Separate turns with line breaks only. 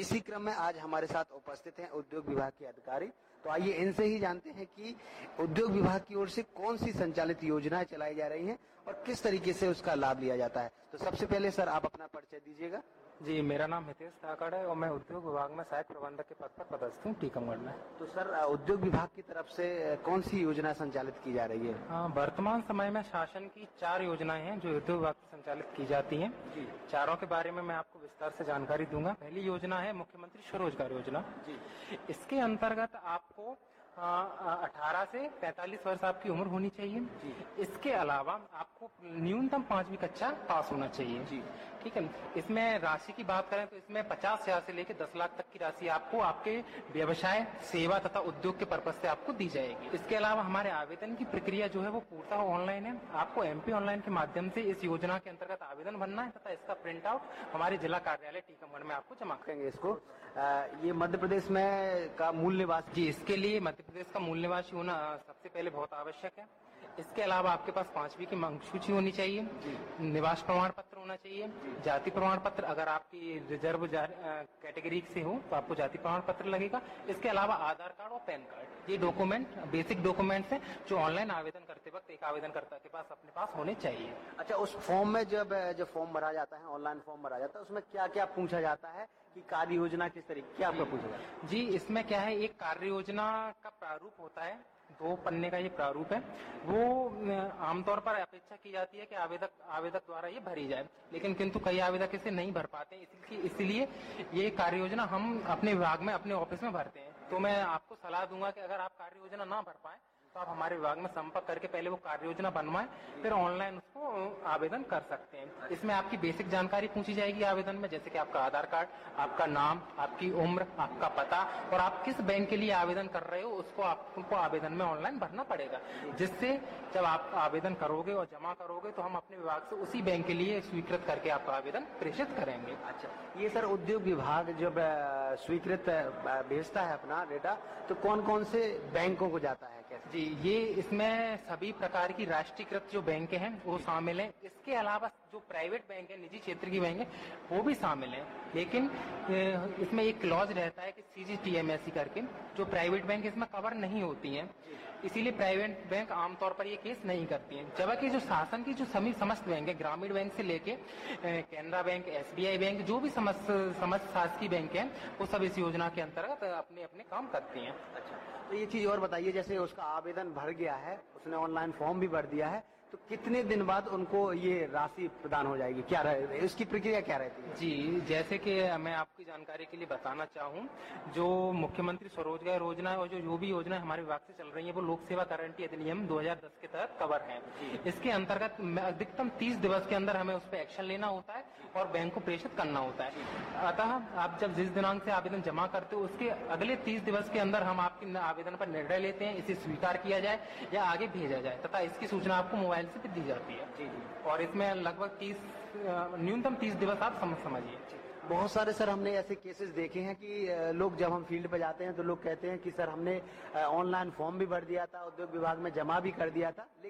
इसी क्रम में आज हमारे साथ उपस्थित हैं उद्योग विभाग के अधिकारी। तो आइए इनसे ही जानते हैं कि उद्योग विभाग की ओर से कौन सी संचालित योजनाएं चलाई जा रही हैं और किस तरीके से उसका लाभ लिया जाता है। तो सबसे पहले सर आप अपना परिचय दीजिएगा।
जी, मेरा नाम हितेश धाकड़ है और मैं उद्योग विभाग में सहायक प्रबंधक के पद पर पदस्थ हूँ टीकमगढ़ में।
तो सर उद्योग विभाग की तरफ से कौन सी योजना संचालित की जा रही है?
हाँ, वर्तमान समय में शासन की 4 योजनाएं हैं जो उद्योग विभाग से संचालित की जाती हैं।
जी।
चारों के बारे में मैं आपको विस्तार से जानकारी दूंगा। पहली योजना है मुख्यमंत्री स्वरोजगार योजना।
जी।
इसके अंतर्गत आपको 18 से 45 वर्ष आपकी उम्र होनी चाहिए।
जी।
इसके अलावा आपको न्यूनतम 5वीं कक्षा पास होना चाहिए।
जी।
ठीक है। इसमें राशि की बात करें तो इसमें 50,000 से लेकर 10 लाख तक की राशि आपको आपके व्यवसाय, सेवा तथा उद्योग के पर्पज से आपको दी जाएगी। इसके अलावा हमारे आवेदन की प्रक्रिया जो है वो पूर्णतः ऑनलाइन है। आपको MP ऑनलाइन के माध्यम से इस योजना के अंतर्गत आवेदन भरना है तथा इसका प्रिंट आउट हमारे जिला कार्यालय टीकमगढ़ में आपको जमा
करेंगे। इसको ये मध्य प्रदेश में का मूल निवासी।
जी, इसके लिए मध्य प्रदेश का मूल निवासी होना सबसे पहले बहुत आवश्यक है। इसके अलावा आपके पास 5वीं की अंक सूची होनी चाहिए, निवास प्रमाण पत्र होना चाहिए, जाति प्रमाण पत्र, अगर आपकी रिजर्व कैटेगरी से हो तो आपको जाति प्रमाण पत्र लगेगा। इसके अलावा आधार कार्ड और पैन कार्ड, ये डॉक्यूमेंट बेसिक डॉक्यूमेंट्स हैं जो ऑनलाइन आवेदन करते वक्त एक आवेदनकर्ता के पास अपने पास होने चाहिए।
अच्छा, उस फॉर्म में जब फॉर्म भरा जाता है, ऑनलाइन फॉर्म भरा जाता है, उसमें क्या क्या पूछा जाता है कि कार्य योजना किस तरीके क्या आपका पूछा जाता है?
जी, इसमें क्या है, एक कार्य योजना का प्रारूप होता है, 2 पन्ने का ये प्रारूप है। वो आमतौर पर अपेक्षा की जाती है कि आवेदक द्वारा ये भरी जाए, लेकिन किंतु कई आवेदक इसे नहीं भर पाते हैं। इसलिए ये कार्य योजना हम अपने विभाग में अपने ऑफिस में भरते हैं। तो मैं आपको सलाह दूंगा कि अगर आप कार्य योजना ना भर पाए तो आप हमारे विभाग में संपर्क करके पहले वो कार्य योजना बनवाएं, फिर ऑनलाइन उसको आवेदन कर सकते हैं। इसमें आपकी बेसिक जानकारी पूछी जाएगी आवेदन में, जैसे कि आपका आधार कार्ड, आपका नाम, आपकी उम्र, आपका पता और आप किस बैंक के लिए आवेदन कर रहे हो उसको आपको आवेदन में ऑनलाइन भरना पड़ेगा। जिससे जब आप आवेदन करोगे और जमा करोगे तो हम अपने विभाग से उसी बैंक के लिए स्वीकृत करके आपका आवेदन प्रेषित करेंगे।
अच्छा, ये सर उद्योग विभाग जब स्वीकृत भेजता है अपना डेटा तो कौन कौन से बैंकों को जाता है, कैसे?
जी, ये इसमें सभी प्रकार की राष्ट्रीयकृत जो बैंक हैं वो शामिल हैं। इसके अलावा जो प्राइवेट बैंक है, निजी क्षेत्र की बैंक है, वो भी शामिल है। लेकिन इसमें एक क्लॉज रहता है कि CGTMSE करके, जो प्राइवेट बैंक इसमें कवर नहीं होती हैं, इसीलिए प्राइवेट बैंक आमतौर पर ये केस नहीं करती हैं। जबकि जो शासन की जो समस्त बैंक है, ग्रामीण बैंक से लेके कैनरा बैंक, SBI बैंक, जो भी समस्त शासकीय बैंक है, वो सब इस योजना के अंतर्गत अपने अपने काम करती हैं।
अच्छा, तो ये चीज और बताइए, जैसे उसका आवेदन भर गया है, उसने ऑनलाइन फॉर्म भी भर दिया है, तो कितने दिन बाद उनको ये राशि प्रदान हो जाएगी, क्या इसकी प्रक्रिया क्या रहती है?
जी, जैसे कि मैं आपकी जानकारी के लिए बताना चाहूँ, जो मुख्यमंत्री स्वरोजगार योजना और जो भी योजना हमारे विभाग से चल रही है वो लोक सेवा गारंटी अधिनियम 2010 के तहत कवर है। इसके अंतर्गत अधिकतम 30 दिवस के अंदर हमें उस पर एक्शन लेना होता है और बैंक को प्रेषित करना होता है। अतः आप जब जिस दिनांक से आवेदन जमा करते हो उसके अगले 30 दिवस के अंदर हम आपके आवेदन पर निर्णय लेते हैं, इसे स्वीकार किया जाए या आगे भेजा जाए, तथा इसकी सूचना आपको मोबाइल से भी दी जाती है।
जी जी।
और इसमें लगभग न्यूनतम 30 दिवस आप समझिए।
बहुत सारे सर हमने ऐसे केसेस देखे हैं कि लोग जब हम फील्ड पे जाते हैं तो लोग कहते हैं कि सर हमने ऑनलाइन फॉर्म भी भर दिया था, उद्योग विभाग में जमा भी कर दिया था,